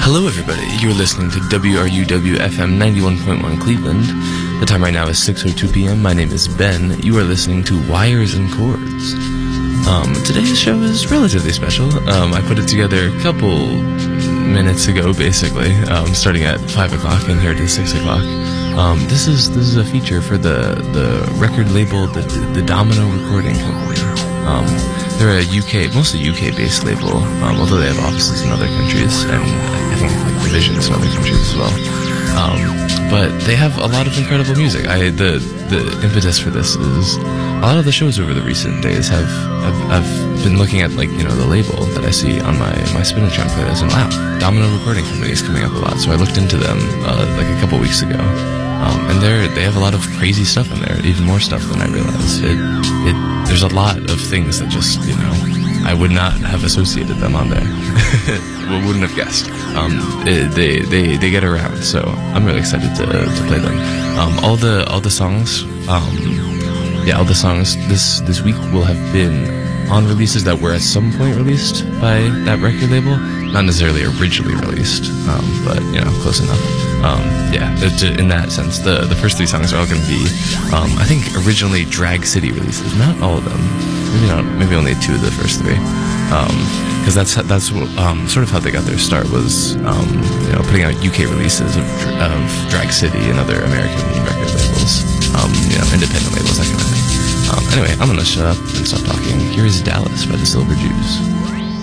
Hello everybody, you're listening to WRUW-FM 91.1 Cleveland. The time right now is 6:02 p.m. My name is Ben. You are listening to Wires and Chords. Today's show is relatively special. I put it together a couple minutes ago, basically, starting at 5 o'clock and here to 6 o'clock. This is a feature for the record label, the Domino Recording Company. They're a mostly UK-based label, although they have offices in other countries, and I think like divisions in other countries as well. But they have a lot of incredible music. The impetus for this is a lot of the shows over the recent days I've been looking at, like, the label that I see on my Spin and Chunk playlist, and wow, Domino Recording Company is coming up a lot. So I looked into them like a couple weeks ago. And they have a lot of crazy stuff in there, even more stuff than I realized. There's a lot of things that just, I would not have associated them on there. Well, wouldn't have guessed. They get around, so I'm really excited to play them. All the songs, all the songs this week will have been on releases that were at some point released by that record label, not necessarily originally released, but close enough. In that sense, the first three songs are all going to be, I think, originally Drag City releases. Not all of them. Maybe only two of the first three. Because that's sort of how they got their start, was putting out UK releases of Drag City and other American record labels, independent labels, that kind of thing. Anyway, I'm gonna shut up and stop talking. Here is Dallas by the Silver Jews.